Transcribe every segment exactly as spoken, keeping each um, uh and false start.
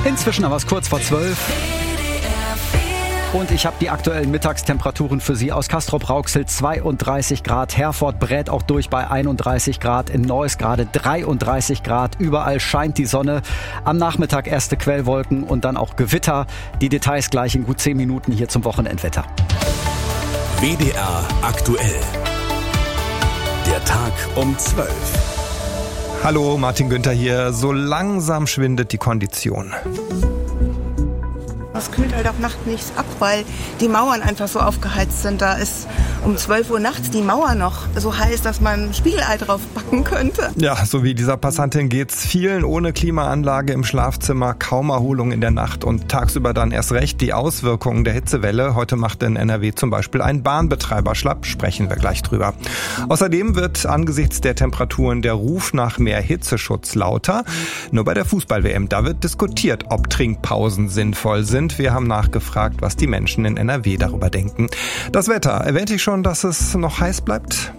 Inzwischen aber es kurz vor zwölf. Und ich habe die aktuellen Mittagstemperaturen für Sie aus Castrop-Rauxel. zweiunddreißig Grad, Herford brät auch durch bei einunddreißig Grad, in Neuss gerade dreiunddreißig Grad. Überall scheint die Sonne. Am Nachmittag erste Quellwolken und dann auch Gewitter. Die Details gleich in gut zehn Minuten hier zum Wochenendwetter. W D R aktuell. Der Tag um zwölf. Hallo, Martin Günther hier. So langsam schwindet die Kondition. Es kühlt halt auch nachts nichts ab, weil die Mauern einfach so aufgeheizt sind. Da ist um zwölf Uhr nachts die Mauer noch so heiß, dass man Spiegelei drauf backen könnte. Ja, so wie dieser Passantin geht's vielen ohne Klimaanlage im Schlafzimmer, kaum Erholung in der Nacht und tagsüber dann erst recht die Auswirkungen der Hitzewelle. Heute macht in N R W zum Beispiel ein Bahnbetreiber schlapp, sprechen wir gleich drüber. Außerdem wird angesichts der Temperaturen der Ruf nach mehr Hitzeschutz lauter. Nur bei der Fußball-W M, da wird diskutiert, ob Trinkpausen sinnvoll sind. Wir haben nachgefragt, was die Menschen in N R W darüber denken. Das Wetter, erwähnte ich schon, dass es noch heiß bleibt?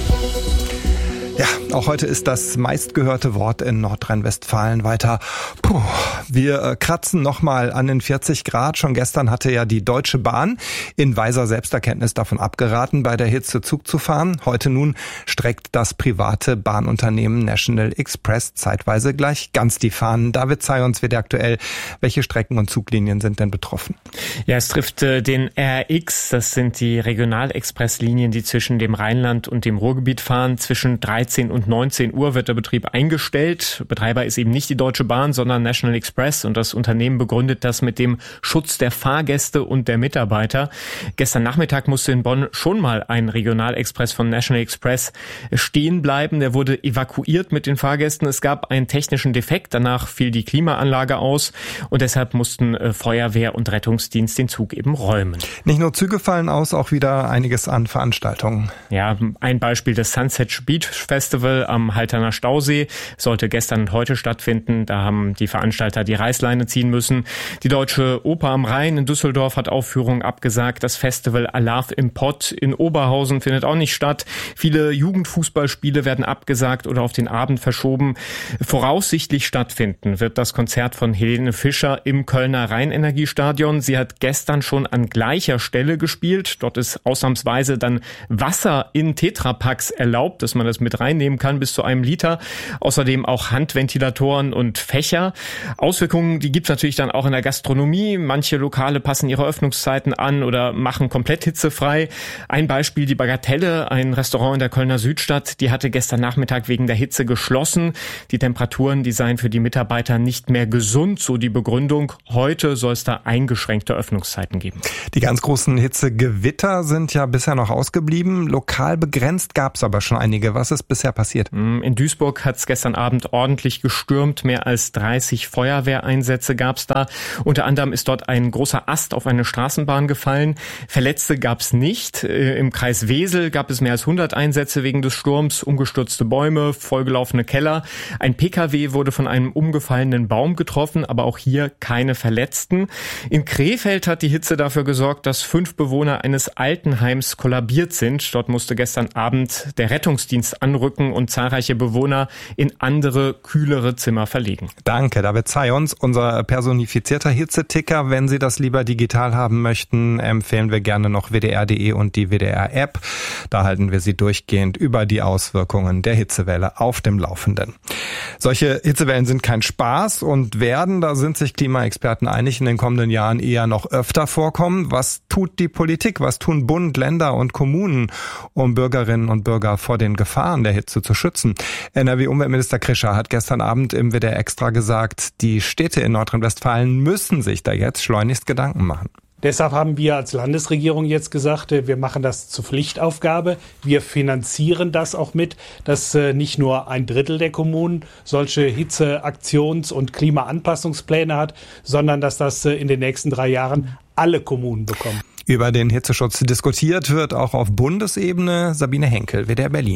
Ja, auch heute ist das meistgehörte Wort in Nordrhein-Westfalen weiter. Puh, wir äh, kratzen nochmal an den vierzig Grad. Schon gestern hatte ja die Deutsche Bahn in weiser Selbsterkenntnis davon abgeraten, bei der Hitze Zug zu fahren. Heute nun streckt das private Bahnunternehmen National Express zeitweise gleich ganz die Fahnen. David Zayons wird aktuell. Welche Strecken und Zuglinien sind denn betroffen? Ja, es trifft äh, den R X. Das sind die Regionalexpresslinien, die zwischen dem Rheinland und dem Ruhrgebiet fahren. Zwischen dreizehn und neunzehn Uhr wird der Betrieb eingestellt. Betreiber ist eben nicht die Deutsche Bahn, sondern National Express. Und das Unternehmen begründet das mit dem Schutz der Fahrgäste und der Mitarbeiter. Gestern Nachmittag musste in Bonn schon mal ein Regionalexpress von National Express stehen bleiben. Der wurde evakuiert mit den Fahrgästen. Es gab einen technischen Defekt. Danach fiel die Klimaanlage aus. Und deshalb mussten Feuerwehr und Rettungsdienst den Zug eben räumen. Nicht nur Züge fallen aus, auch wieder einiges an Veranstaltungen. Ja, ein Beispiel des Sunset Beach Festival am Halterner Stausee sollte gestern und heute stattfinden. Da haben die Veranstalter die Reißleine ziehen müssen. Die Deutsche Oper am Rhein in Düsseldorf hat Aufführungen abgesagt. Das Festival Alarv im Pott in Oberhausen findet auch nicht statt. Viele Jugendfußballspiele werden abgesagt oder auf den Abend verschoben. Voraussichtlich stattfinden wird das Konzert von Helene Fischer im Kölner Rheinenergiestadion. Sie hat gestern schon an gleicher Stelle gespielt. Dort ist ausnahmsweise dann Wasser in Tetrapacks erlaubt, dass man das mit reinnehmen kann, bis zu einem Liter. Außerdem auch Handventilatoren und Fächer. Auswirkungen, die gibt's natürlich dann auch in der Gastronomie. Manche Lokale passen ihre Öffnungszeiten an oder machen komplett hitzefrei. Ein Beispiel, die Bagatelle, ein Restaurant in der Kölner Südstadt, die hatte gestern Nachmittag wegen der Hitze geschlossen. Die Temperaturen, die seien für die Mitarbeiter nicht mehr gesund, so die Begründung. Heute soll es da eingeschränkte Öffnungszeiten geben. Die ganz großen Hitzegewitter sind ja bisher noch ausgeblieben. Lokal begrenzt gab's aber schon einige. Was ist bisher passiert? In Duisburg hat es gestern Abend ordentlich gestürmt. Mehr als dreißig Feuerwehreinsätze gab es da. Unter anderem ist dort ein großer Ast auf eine Straßenbahn gefallen. Verletzte gab es nicht. Im Kreis Wesel gab es mehr als hundert Einsätze wegen des Sturms. Umgestürzte Bäume, vollgelaufene Keller. Ein P K W wurde von einem umgefallenen Baum getroffen, aber auch hier keine Verletzten. In Krefeld hat die Hitze dafür gesorgt, dass fünf Bewohner eines Altenheims kollabiert sind. Dort musste gestern Abend der Rettungsdienst anrücken und zahlreiche Bewohner in andere, kühlere Zimmer verlegen. Danke, David Zayons, unser personifizierter Hitzeticker. Wenn Sie das lieber digital haben möchten, empfehlen wir gerne noch W D R Punkt D E und die W D R-App. Da halten wir Sie durchgehend über die Auswirkungen der Hitzewelle auf dem Laufenden. Solche Hitzewellen sind kein Spaß und werden, da sind sich Klimaexperten einig, in den kommenden Jahren eher noch öfter vorkommen. Was tut die Politik? Was tun Bund, Länder und Kommunen, um Bürgerinnen und Bürger vor den Gefahren der Hitze zu schützen? N R W-Umweltminister Krischer hat gestern Abend im W D R Extra gesagt, die Städte in Nordrhein-Westfalen müssen sich da jetzt schleunigst Gedanken machen. Deshalb haben wir als Landesregierung jetzt gesagt, wir machen das zur Pflichtaufgabe. Wir finanzieren das auch mit, dass nicht nur ein Drittel der Kommunen solche Hitzeaktions- und Klimaanpassungspläne hat, sondern dass das in den nächsten drei Jahren alle Kommunen bekommen. Über den Hitzeschutz diskutiert wird auch auf Bundesebene. Sabine Henkel, W D R Berlin.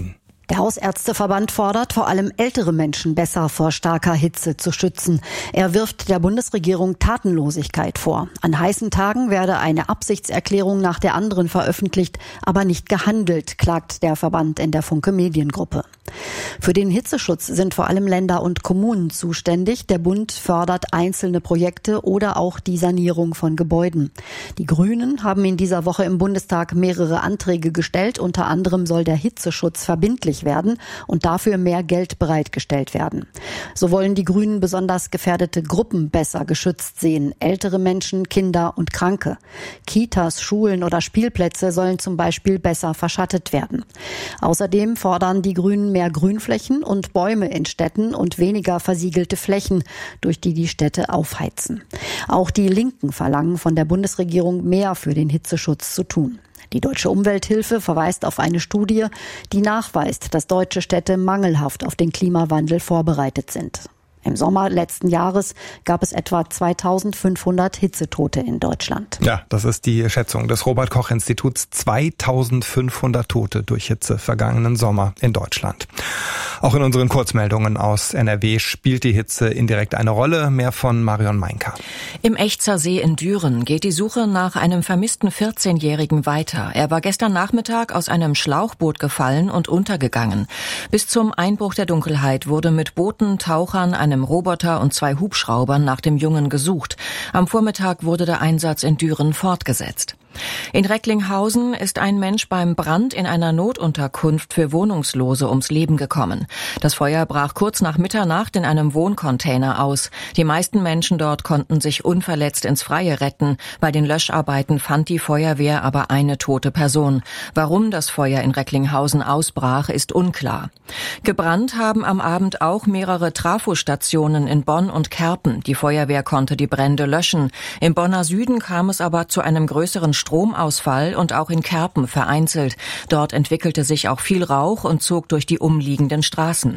Der Hausärzteverband fordert, vor allem ältere Menschen besser vor starker Hitze zu schützen. Er wirft der Bundesregierung Tatenlosigkeit vor. An heißen Tagen werde eine Absichtserklärung nach der anderen veröffentlicht, aber nicht gehandelt, klagt der Verband in der Funke Mediengruppe. Für den Hitzeschutz sind vor allem Länder und Kommunen zuständig. Der Bund fördert einzelne Projekte oder auch die Sanierung von Gebäuden. Die Grünen haben in dieser Woche im Bundestag mehrere Anträge gestellt. Unter anderem soll der Hitzeschutz verbindlich werden und dafür mehr Geld bereitgestellt werden. So wollen die Grünen besonders gefährdete Gruppen besser geschützt sehen. Ältere Menschen, Kinder und Kranke. Kitas, Schulen oder Spielplätze sollen zum Beispiel besser verschattet werden. Außerdem fordern die Grünen mehr Grünflächen und Bäume in Städten und weniger versiegelte Flächen, durch die die Städte aufheizen. Auch die Linken verlangen von der Bundesregierung mehr für den Hitzeschutz zu tun. Die Deutsche Umwelthilfe verweist auf eine Studie, die nachweist, dass deutsche Städte mangelhaft auf den Klimawandel vorbereitet sind. Im Sommer letzten Jahres gab es etwa zweitausendfünfhundert Hitzetote in Deutschland. Ja, das ist die Schätzung des Robert-Koch-Instituts. zweitausendfünfhundert Tote durch Hitze vergangenen Sommer in Deutschland. Auch in unseren Kurzmeldungen aus N R W spielt die Hitze indirekt eine Rolle. Mehr von Marion Meinker. Im Echzer See in Düren geht die Suche nach einem vermissten vierzehnjährigen weiter. Er war gestern Nachmittag aus einem Schlauchboot gefallen und untergegangen. Bis zum Einbruch der Dunkelheit wurde mit Booten, Tauchern, einem Roboter und zwei Hubschraubern nach dem Jungen gesucht. Am Vormittag wurde der Einsatz in Düren fortgesetzt. In Recklinghausen ist ein Mensch beim Brand in einer Notunterkunft für Wohnungslose ums Leben gekommen. Das Feuer brach kurz nach Mitternacht in einem Wohncontainer aus. Die meisten Menschen dort konnten sich unverletzt ins Freie retten. Bei den Löscharbeiten fand die Feuerwehr aber eine tote Person. Warum das Feuer in Recklinghausen ausbrach, ist unklar. Gebrannt haben am Abend auch mehrere Trafostationen in Bonn und Kerpen. Die Feuerwehr konnte die Brände löschen. Im Bonner Süden kam es aber zu einem größeren Stromausfall und auch in Kerpen vereinzelt. Dort entwickelte sich auch viel Rauch und zog durch die umliegenden Straßen.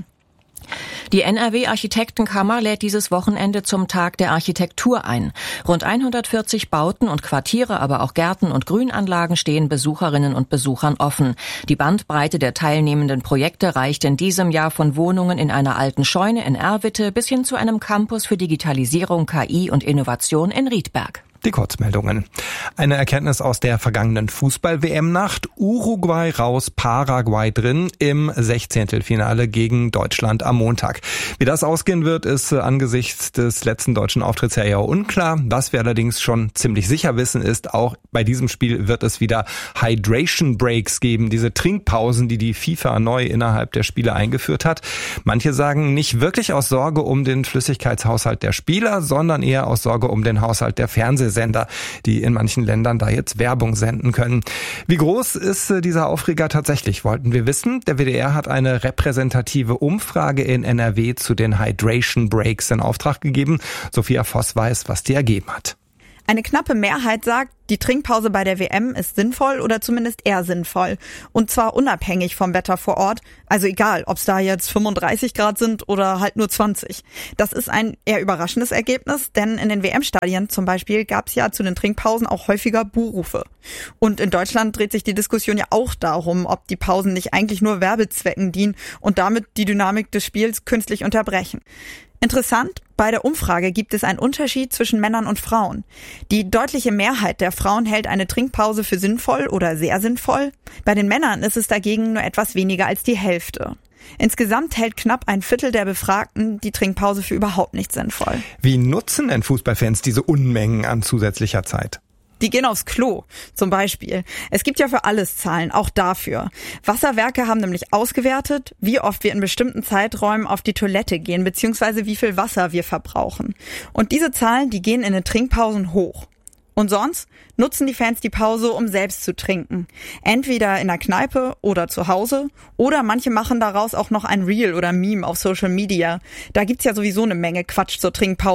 Die N R W-Architektenkammer lädt dieses Wochenende zum Tag der Architektur ein. Rund hundertvierzig Bauten und Quartiere, aber auch Gärten und Grünanlagen stehen Besucherinnen und Besuchern offen. Die Bandbreite der teilnehmenden Projekte reicht in diesem Jahr von Wohnungen in einer alten Scheune in Erwitte bis hin zu einem Campus für Digitalisierung, K I und Innovation in Riedberg. Die Kurzmeldungen. Eine Erkenntnis aus der vergangenen Fußball-W M-Nacht. Uruguay raus, Paraguay drin im Sechzehntelfinale gegen Deutschland am Montag. Wie das ausgehen wird, ist angesichts des letzten deutschen Auftritts ja unklar. Was wir allerdings schon ziemlich sicher wissen, ist, auch bei diesem Spiel wird es wieder Hydration Breaks geben. Diese Trinkpausen, die die FIFA neu innerhalb der Spiele eingeführt hat. Manche sagen nicht wirklich aus Sorge um den Flüssigkeitshaushalt der Spieler, sondern eher aus Sorge um den Haushalt der Fernsehsender. Sender, die in manchen Ländern da jetzt Werbung senden können. Wie groß ist dieser Aufreger tatsächlich, wollten wir wissen. Der W D R hat eine repräsentative Umfrage in N R W zu den Hydration Breaks in Auftrag gegeben. Sophia Voss weiß, was die ergeben hat. Eine knappe Mehrheit sagt, die Trinkpause bei der W M ist sinnvoll oder zumindest eher sinnvoll. Und zwar unabhängig vom Wetter vor Ort. Also egal, ob es da jetzt fünfunddreißig Grad sind oder halt nur zwanzig. Das ist ein eher überraschendes Ergebnis, denn in den W M-Stadien zum Beispiel gab es ja zu den Trinkpausen auch häufiger Buhrufe. Und in Deutschland dreht sich die Diskussion ja auch darum, ob die Pausen nicht eigentlich nur Werbezwecken dienen und damit die Dynamik des Spiels künstlich unterbrechen. Interessant, bei der Umfrage gibt es einen Unterschied zwischen Männern und Frauen. Die deutliche Mehrheit der Frauen hält eine Trinkpause für sinnvoll oder sehr sinnvoll. Bei den Männern ist es dagegen nur etwas weniger als die Hälfte. Insgesamt hält knapp ein Viertel der Befragten die Trinkpause für überhaupt nicht sinnvoll. Wie nutzen denn Fußballfans diese Unmengen an zusätzlicher Zeit? Die gehen aufs Klo, zum Beispiel. Es gibt ja für alles Zahlen, auch dafür. Wasserwerke haben nämlich ausgewertet, wie oft wir in bestimmten Zeiträumen auf die Toilette gehen, beziehungsweise wie viel Wasser wir verbrauchen. Und diese Zahlen, die gehen in den Trinkpausen hoch. Und sonst nutzen die Fans die Pause, um selbst zu trinken. Entweder in der Kneipe oder zu Hause. Oder manche machen daraus auch noch ein Reel oder Meme auf Social Media. Da gibt's ja sowieso eine Menge Quatsch zur Trinkpause.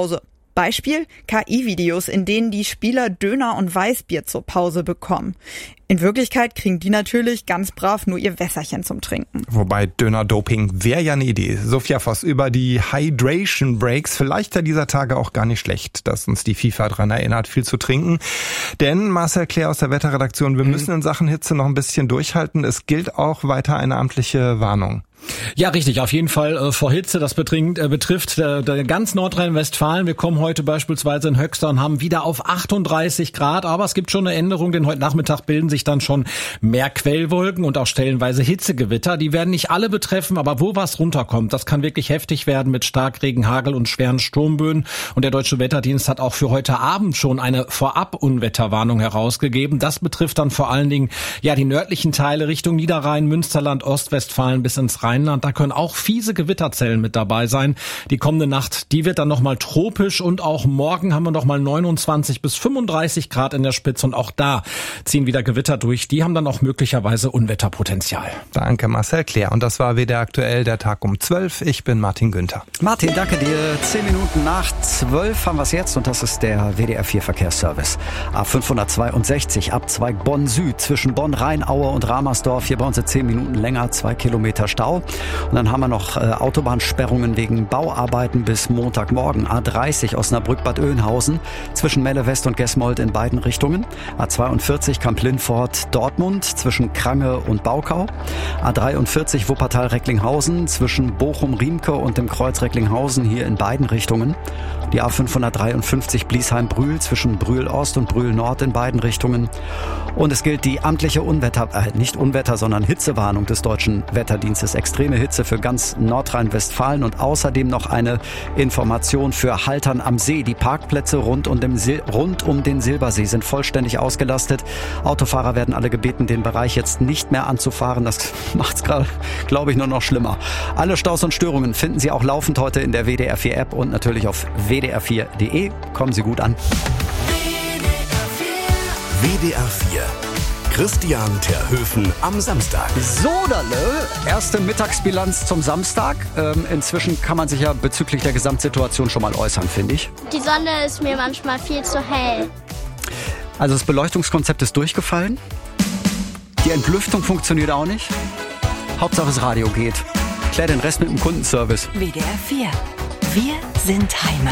Beispiel K I-Videos, in denen die Spieler Döner und Weißbier zur Pause bekommen. In Wirklichkeit kriegen die natürlich ganz brav nur ihr Wässerchen zum Trinken. Wobei Döner-Doping wäre ja eine Idee. Sophia Voss über die Hydration Breaks. Vielleicht ja dieser Tage auch gar nicht schlecht, dass uns die FIFA daran erinnert, viel zu trinken. Denn Marcel Claire aus der Wetterredaktion, wir mhm. müssen in Sachen Hitze noch ein bisschen durchhalten. Es gilt auch weiter eine amtliche Warnung. Ja, richtig, auf jeden Fall äh, vor Hitze. Das betrinkt, äh, betrifft äh, ganz Nordrhein-Westfalen. Wir kommen heute beispielsweise in Höxter und haben wieder auf achtunddreißig Grad. Aber es gibt schon eine Änderung, denn heute Nachmittag bilden sich dann schon mehr Quellwolken und auch stellenweise Hitzegewitter. Die werden nicht alle betreffen, aber wo was runterkommt, das kann wirklich heftig werden mit Starkregen, Hagel und schweren Sturmböen. Und der Deutsche Wetterdienst hat auch für heute Abend schon eine Vorab-Unwetterwarnung herausgegeben. Das betrifft dann vor allen Dingen ja die nördlichen Teile Richtung Niederrhein, Münsterland, Ostwestfalen bis ins Rheinland. Da können auch fiese Gewitterzellen mit dabei sein. Die kommende Nacht, die wird dann nochmal tropisch und auch morgen haben wir nochmal neunundzwanzig bis fünfunddreißig Grad in der Spitze und auch da ziehen wieder Gewitter durch. Die haben dann auch möglicherweise Unwetterpotenzial. Danke Marcel Claire. Und das war W D R aktuell, der Tag um zwölf. Ich bin Martin Günther. Martin, danke dir. Zehn Minuten nach zwölf haben wir es jetzt und das ist der W D R vier Verkehrsservice. A fünfhundertzweiundsechzig Abzweig Bonn Süd zwischen Bonn, Rheinaue und Ramersdorf. Hier bei uns zehn Minuten länger, zwei Kilometer Stau. Und dann haben wir noch äh, Autobahnsperrungen wegen Bauarbeiten bis Montagmorgen. A dreißig Osnabrück-Bad Oeynhausen zwischen Melle West und Gesmold in beiden Richtungen. A zweiundvierzig Kamp-Lindfort-Dortmund zwischen Krange und Baukau. A dreiundvierzig Wuppertal-Recklinghausen zwischen Bochum-Riemke und dem Kreuz Recklinghausen hier in beiden Richtungen. Die A fünfhundertdreiundfünfzig Bliesheim-Brühl zwischen Brühl-Ost und Brühl-Nord in beiden Richtungen. Und es gilt die amtliche Unwetter, äh, nicht Unwetter, sondern Hitzewarnung des Deutschen Wetterdienstes. Extreme Hitze für ganz Nordrhein-Westfalen und außerdem noch eine Information für Haltern am See. Die Parkplätze rund um, den Sil- rund um den Silbersee sind vollständig ausgelastet. Autofahrer werden alle gebeten, den Bereich jetzt nicht mehr anzufahren. Das macht es gerade, glaube ich, nur noch schlimmer. Alle Staus und Störungen finden Sie auch laufend heute in der W D R vier App und natürlich auf w d r vier punkt d e. Kommen Sie gut an. W D R vier. Christian Terhöfen am Samstag. Soderle, erste Mittagsbilanz zum Samstag. Ähm, inzwischen kann man sich ja bezüglich der Gesamtsituation schon mal äußern, finde ich. Die Sonne ist mir manchmal viel zu hell. Also das Beleuchtungskonzept ist durchgefallen. Die Entlüftung funktioniert auch nicht. Hauptsache das Radio geht. Klär den Rest mit dem Kundenservice. W D R vier. Wir sind Heimat.